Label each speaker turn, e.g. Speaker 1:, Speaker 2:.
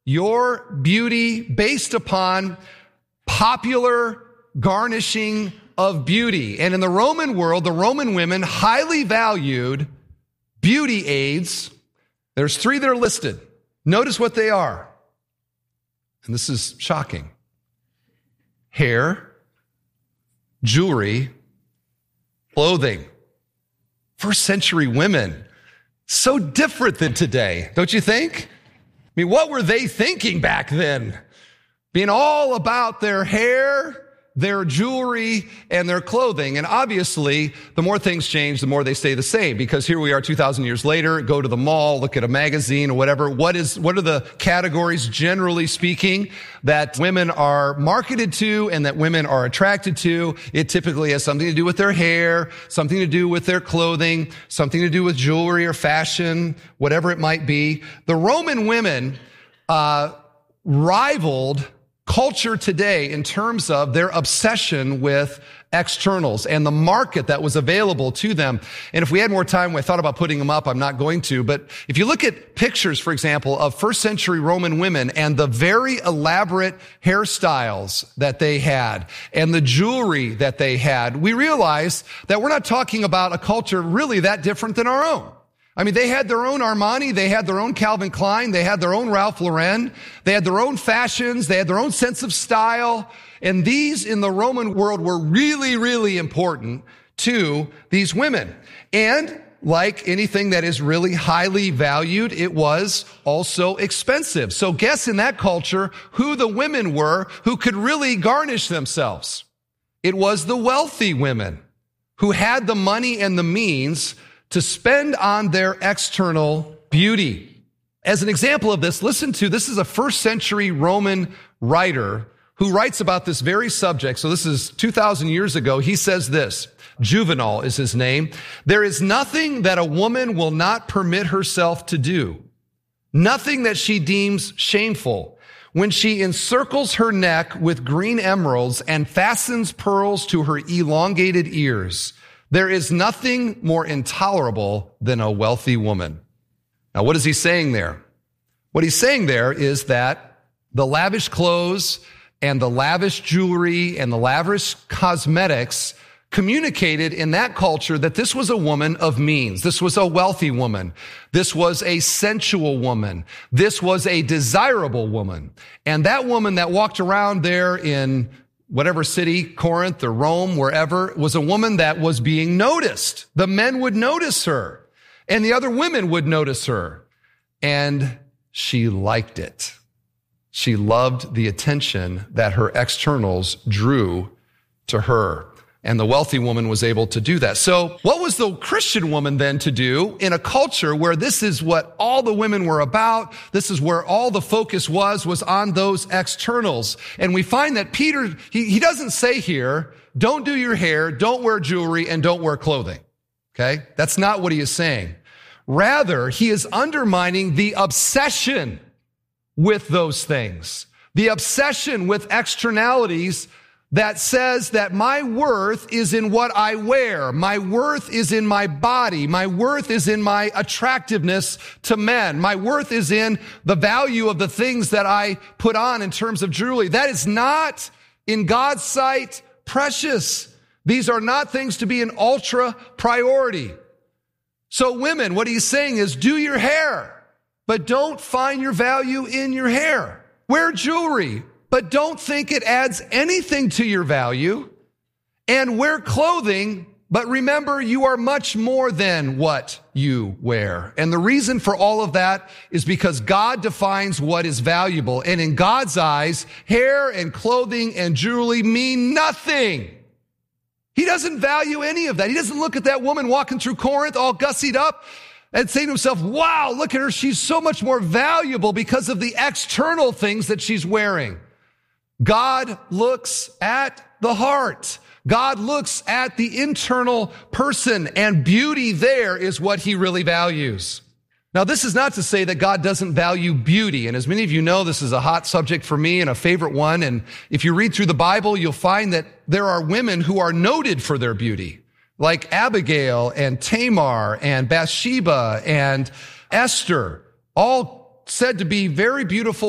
Speaker 1: your beauty based upon popular garnishing of beauty. And in the Roman world, the Roman women highly valued beauty aids. There's 3 that are listed. Notice what they are. And this is shocking. Hair, jewelry, clothing. First century women. So different than today, don't you think? I mean, what were they thinking back then? Being all about their hair, their jewelry, and their clothing. And obviously, the more things change, the more they stay the same. Because here we are 2,000 years later, go to the mall, look at a magazine or whatever. What are the categories, generally speaking, that women are marketed to and that women are attracted to? It typically has something to do with their hair, something to do with their clothing, something to do with jewelry or fashion, whatever it might be. The Roman women rivaled culture today in terms of their obsession with externals and the market that was available to them. And if we had more time, I thought about putting them up. I'm not going to. But if you look at pictures, for example, of first century Roman women and the very elaborate hairstyles that they had and the jewelry that they had, we realize that we're not talking about a culture really that different than our own. I mean, they had their own Armani, they had their own Calvin Klein, they had their own Ralph Lauren, they had their own fashions, they had their own sense of style, and these in the Roman world were really, really important to these women. And like anything that is really highly valued, it was also expensive. So guess in that culture who the women were who could really garnish themselves. It was the wealthy women who had the money and the means to spend on their external beauty. As an example of this, this is a first century Roman writer who writes about this very subject. So this is 2,000 years ago. He says this, Juvenal is his name. There is nothing that a woman will not permit herself to do, nothing that she deems shameful. When she encircles her neck with green emeralds and fastens pearls to her elongated ears, there is nothing more intolerable than a wealthy woman. Now, what is he saying there? What he's saying there is that the lavish clothes and the lavish jewelry and the lavish cosmetics communicated in that culture that this was a woman of means. This was a wealthy woman. This was a sensual woman. This was a desirable woman. And that woman that walked around there in whatever city, Corinth or Rome, wherever, was a woman that was being noticed. The men would notice her, and the other women would notice her. And she liked it. She loved the attention that her externals drew to her. And the wealthy woman was able to do that. So what was the Christian woman then to do in a culture where this is what all the women were about? This is where all the focus was on those externals. And we find that Peter, he doesn't say here, don't do your hair, don't wear jewelry, and don't wear clothing. Okay? That's not what he is saying. Rather, he is undermining the obsession with those things. The obsession with externalities that says that my worth is in what I wear. My worth is in my body. My worth is in my attractiveness to men. My worth is in the value of the things that I put on in terms of jewelry. That is not, in God's sight, precious. These are not things to be an ultra priority. So women, what he's saying is do your hair, but don't find your value in your hair. Wear jewelry, but don't think it adds anything to your value. And wear clothing, but remember you are much more than what you wear. And the reason for all of that is because God defines what is valuable. And in God's eyes, hair and clothing and jewelry mean nothing. He doesn't value any of that. He doesn't look at that woman walking through Corinth all gussied up and say to himself, wow, look at her. She's so much more valuable because of the external things that she's wearing. God looks at the heart. God looks at the internal person, and beauty there is what he really values. Now, this is not to say that God doesn't value beauty. And as many of you know, this is a hot subject for me and a favorite one. And if you read through the Bible, you'll find that there are women who are noted for their beauty, like Abigail and Tamar and Bathsheba and Esther, all said to be very beautiful